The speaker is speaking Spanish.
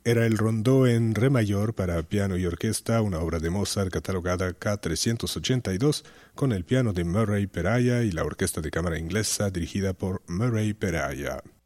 era el rondó en re mayor para piano y orquesta, una obra de Mozart catalogada K382, con el piano de Murray Peraya y la orquesta de cámara inglesa dirigida por Murray Peraya.